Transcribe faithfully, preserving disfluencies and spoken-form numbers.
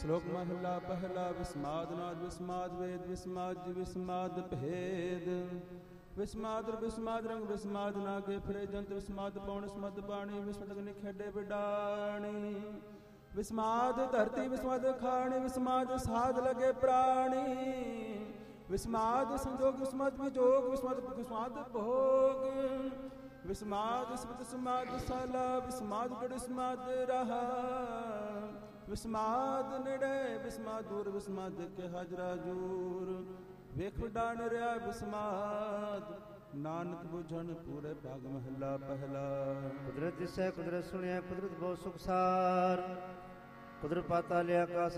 ਸ਼ਲੋਕ ਮਹਲਾ ਪਹਿਲਾ। ਵਿਸਮਾਦ ਨਾਦ ਵਿਸਮਾਦ ਵੇਦ ਵਿਸਮਾਦ ਜੀ ਵਿਸਮਾਦ ਭੇਦ। ਵਿਸਮਾਦ ਵਿਸਮਾਦ ਰੰਗ ਵਿਸਮਾਦ ਨਾਗੇ ਫਿਰੇ ਜੰਤ ਵਿਸਮਾਦ ਪੌਣ ਸਮਦ ਪਾਣੀ ਵਿਸਮਦ ਅਗਨੀ ਖੇਡੇ ਬਿਡਾਣੀ। ਵਿਸਮਾਦ ਧਰਤੀ ਵਿਸਮਾਦ ਖਾਣੀ ਵਿਸਮਾਦ ਸਾਧ ਲਗੇ ਪ੍ਰਾਣੀ। ਵਿਸਮਾਦ ਸੰਜੋਗ ਵਿਸਮਾਦ ਵਿਜੋਗ ਵਿਸਮਾਦ ਵਿਸਮਾਦ ਭੋਗ। ਵਿਸਮਾਦ ਸਮਤ ਸਮਾਦ ਸਾਲਾ ਵਿਸਮਾਦ ਗੜ ਵਿਸਮਾਦ ਰਹਾ। ਵਿਸਮਾਦ ਨੇੜੇ ਵਿਸਮਾਦ ਦੂਰ ਵਿਸਮਾਦ ਕੇ ਹਾਜਰਾ ਜੂਰ। ਵੇਖ ਡਾਣ ਰਿਆ ਵਿਸਮਾਦ ਨਾਨਕ ਬੁਝਣ ਪੂਰੇ ਭਾਗ ਮਹਲਾ ਪਹਿਲਾ। ਕੁਦਰਤ ਦਿਸੈ ਕੁਦਰਤ ਸੁਣਿਆ ਕੁਦਰਤ ਬਹੁਤ ਸੁਖਸਾਰ। ਕੁਦਰਤ ਪਾਤਾ ਲਿਆ ਆਕਾਸ